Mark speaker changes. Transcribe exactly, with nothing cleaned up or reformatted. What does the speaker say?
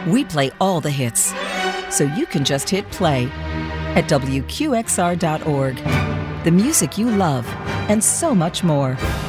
Speaker 1: We play all the hits, so you can just hit play at W Q X R dot org. The music you love, and so much more.